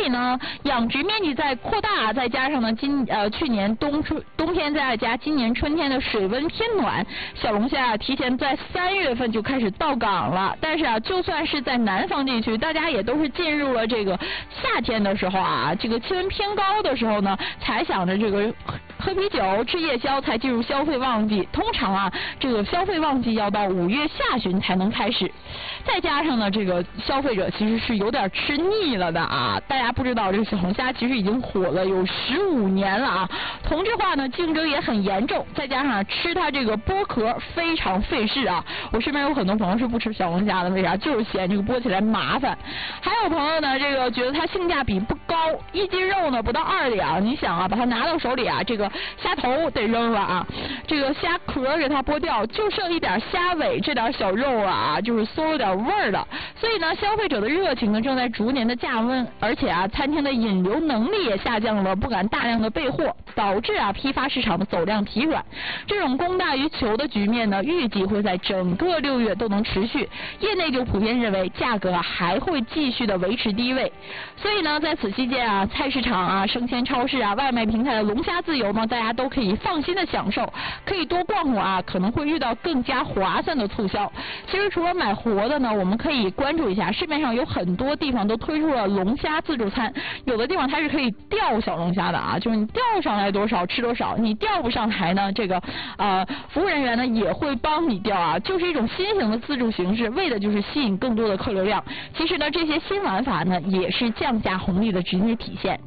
以呢，养殖面积在扩大，再加上呢去年冬天再加今年春天的水温偏暖，小龙虾提前在3月份就开始到港了。但是啊，就算是在南方地区，大家也都是进入了这个夏天的时候啊，这个气温偏高的时候呢，才想着这个喝啤酒、吃夜宵，才进入消费旺季。通常啊，这个消费旺季要到5月下旬才能开始。再加上呢，这个消费者其实是有点吃腻了的啊。大家不知道，这个小龙虾其实已经火了有15年了啊。同质化呢，竞争也很严重。再加上吃它这个剥壳非常费事啊。我身边有很多朋友是不吃小龙虾的，为啥？就是嫌这个剥起来麻烦。还有朋友呢，这个觉得它性价比不高，1斤肉呢不到2两。你想啊，把它拿到手里啊，这个虾头得扔了啊，这个虾壳给它剥掉，就剩一点虾尾这点小肉啊，就是馊了点味儿了。所以呢，消费者的热情呢正在逐年的降温，而且啊，餐厅的引流能力也下降了，不敢大量的备货，导致啊批发市场的走量疲软。这种供大于求的局面呢，预计会在整个6月都能持续。业内就普遍认为，价格还会继续的维持低位。所以呢，在此期间啊，菜市场啊、生鲜超市啊、外卖平台的龙虾自由呢，大家都可以放心的享受，可以多逛逛啊，可能会遇到更加划算的促销。其实除了买活的呢，我们可以关注一下，市面上有很多地方都推出了龙虾自助餐，有的地方它是可以钓小龙虾的啊，就是你钓上来多少吃多少，你钓不上来呢，这个服务人员呢也会帮你钓啊，就是一种新型的自助形式，为的就是吸引更多的客流量。其实呢，这些新玩法呢，也是降价红利的直接体现。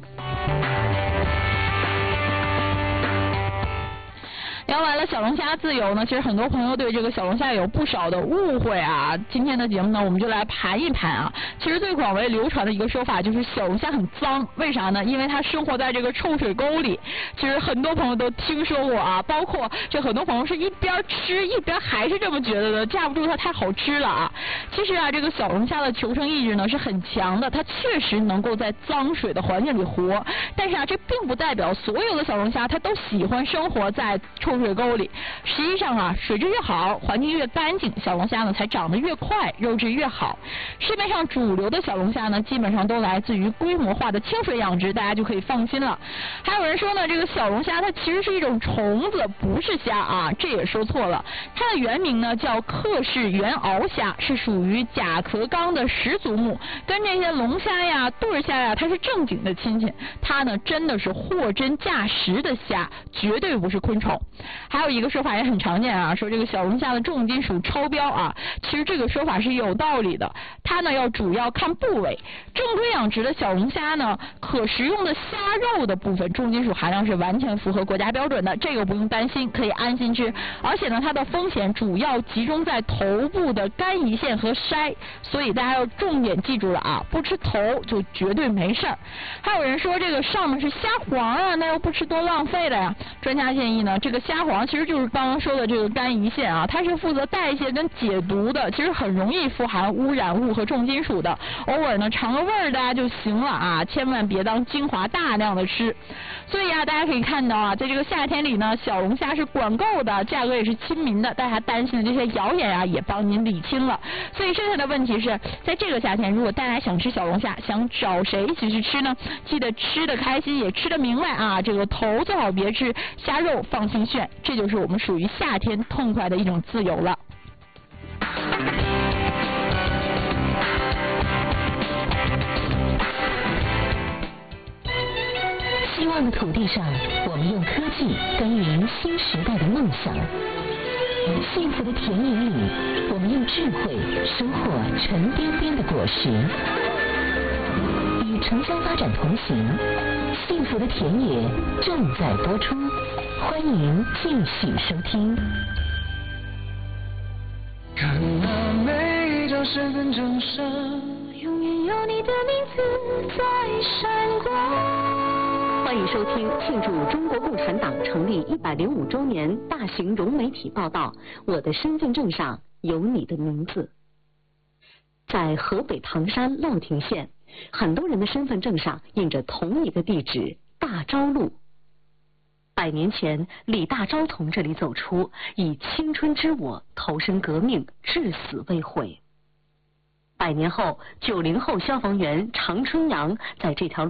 聊完了小龙虾自由呢，其实很多朋友对这个小龙虾有不少的误会啊。今天的节目呢，我们就来盘一盘啊。其实最广为流传的一个说法就是小龙虾很脏，为啥呢？因为它生活在这个臭水沟里。其实很多朋友都听说过啊，包括这很多朋友是一边吃一边还是这么觉得的，架不住它太好吃了啊。其实啊，这个小龙虾的求生意志呢是很强的，它确实能够在脏水的环境里活。但是啊，这并不代表所有的小龙虾它都喜欢生活在臭水沟里。实际上啊，水质越好，环境越干净，小龙虾呢才长得越快，肉质越好。市面上主流的小龙虾呢，基本上都来自于规模化的清水养殖，大家就可以放心了。还有人说呢，这个小龙虾它其实是一种虫子，不是虾啊，这也说错了。它的原名呢叫克氏原螯虾，是属于甲壳纲的始祖目，跟这些龙虾呀、对虾呀，它是正经的亲戚。它呢真的是货真价实的虾，绝对不是昆虫。还有一个说法也很常见啊，说这个小龙虾的重金属超标啊，其实这个说法是有道理的。它呢要主要看部位，正规养殖的小龙虾呢，可食用的虾肉的部分重金属含量是完全符合国家标准的，这个不用担心，可以安心吃。而且呢，它的风险主要集中在头部的肝胰腺和鳃，所以大家要重点记住了啊，不吃头就绝对没事儿。还有人说这个上面是虾黄啊，那又不吃多浪费了呀。专家建议呢，这个虾黄其实就是刚刚说的这个肝胰腺啊，它是负责代谢跟解毒的，其实很容易富含污染物和重金属的，偶尔呢尝个味儿大家就行了啊，千万别当精华大量的吃。所以啊，大家可以看到啊，在这个夏天里呢，小龙虾是管够的，价格也是亲民的，大家担心的这些谣言啊，也帮您理清了。所以剩下的问题是在这个夏天，如果大家想吃小龙虾，想找谁一起去吃呢？记得吃得开心，也吃得明白啊，这个头最好别吃，虾肉放心炫，这就是我们属于夏天痛快的一种自由了。 希望的土地上，我们用科技耕耘新时代的梦想；幸福的田野里，我们用智慧收获沉甸甸的果实。与城乡发展同行，幸福的田野正在播出，欢迎继续收听。 看那每一张身份证上，永远有你的名字在闪光。 欢迎收听庆祝中国共产党成立105周年大型融媒体报道《我的身份证上有你的名字》。在河北唐山乐亭县，很多人的身份证上印着同一个地址大昭路。100年前，李大钊从这里走出，以青春之我投身革命，至死未悔。100年后，90后消防员常春阳在这条路